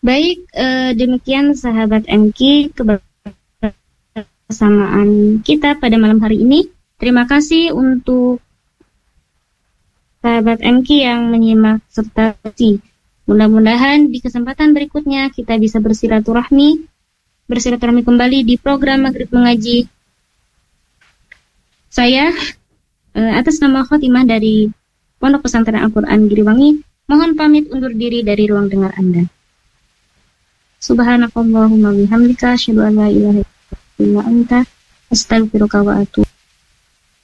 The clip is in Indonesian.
Baik, demikian sahabat MK kebersamaan kita pada malam hari ini. Terima kasih untuk sahabat MK yang menyimak serta mudah-mudahan di kesempatan berikutnya kita bisa bersilaturahmi kembali di program Maghrib Mengaji. Saya atas nama Khotimah dari Pondok Pesantren Al-Quran Giriwangi mohon pamit undur diri dari ruang dengar Anda. Subhanakallahumma bihamdika asyhadu an la ilaha illa anta astaghfiruka wa atubu